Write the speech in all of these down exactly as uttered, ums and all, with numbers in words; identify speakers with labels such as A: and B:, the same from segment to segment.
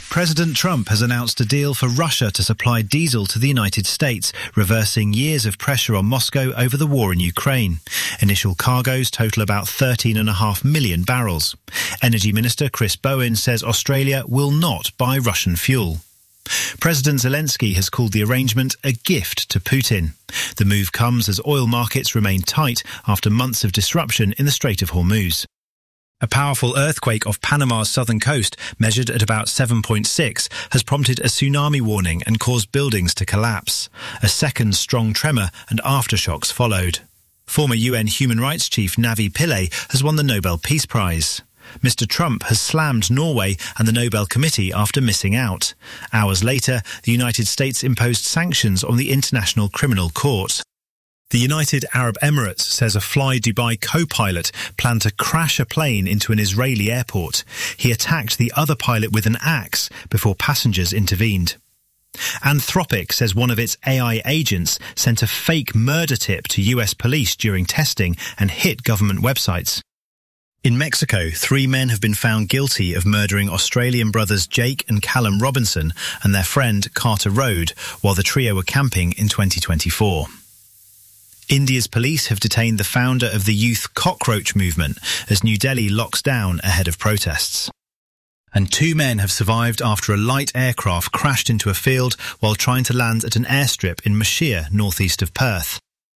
A: President Trump has announced a deal for Russia to supply diesel to the United States, reversing years of pressure on Moscow over the war in Ukraine. Initial cargoes total about thirteen point five million barrels. Energy Minister Chris Bowen says Australia will not buy Russian fuel. President Zelensky has called the arrangement a gift to Putin. The move comes as oil markets remain tight after months of disruption in the Strait of Hormuz. A powerful earthquake off Panama's southern coast, measured at about seven point six, has prompted a tsunami warning and caused buildings to collapse. A second strong tremor and aftershocks followed. Former U N Human Rights Chief Navi Pillay has won the Nobel Peace Prize. Mister Trump has slammed Norway and the Nobel Committee after missing out. Hours later, the United States imposed sanctions on the International Criminal Court. The United Arab Emirates says a Fly Dubai co-pilot planned to crash a plane into an Israeli airport. He attacked the other pilot with an axe before passengers intervened. Anthropic says one of its A I agents sent a fake murder tip to U S police during testing and hit government websites. In Mexico, three men have been found guilty of murdering Australian brothers Jake and Callum Robinson and their friend Carter Road while the trio were camping in twenty twenty-four. India's police have detained the founder of the youth cockroach movement as New Delhi locks down ahead of protests. And two men have survived after a light aircraft crashed into a field while trying to land at an airstrip in Mashire, northeast of Perth.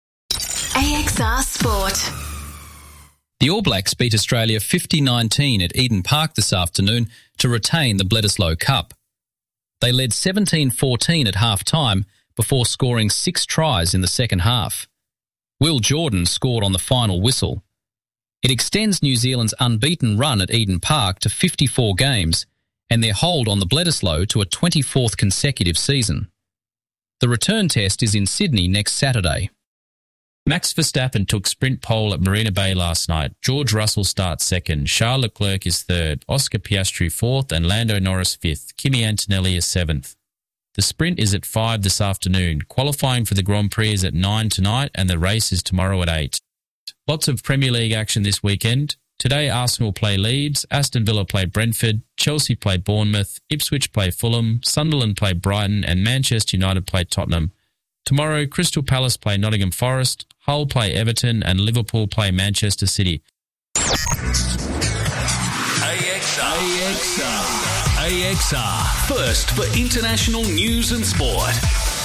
B: A X R Sport.
C: The All Blacks beat Australia fifty nineteen at Eden Park this afternoon to retain the Bledisloe Cup. They led seventeen fourteen at half-time before scoring six tries in the second half. Will Jordan scored on the final whistle. It extends New Zealand's unbeaten run at Eden Park to fifty-four games and their hold on the Bledisloe to a twenty-fourth consecutive season. The return test is in Sydney next Saturday.
D: Max Verstappen took sprint pole at Marina Bay last night. George Russell starts second. Charles Leclerc is third. Oscar Piastri fourth and Lando Norris fifth. Kimi Antonelli is seventh. The sprint is at five this afternoon. Qualifying for the Grand Prix is at nine tonight and the race is tomorrow at eight. Lots of Premier League action this weekend. Today Arsenal play Leeds, Aston Villa play Brentford, Chelsea play Bournemouth, Ipswich play Fulham, Sunderland play Brighton and Manchester United play Tottenham. Tomorrow, Crystal Palace play Nottingham Forest, Hull play Everton and Liverpool play Manchester City.
E: A X R. A X R. A X R. First for international news and sport.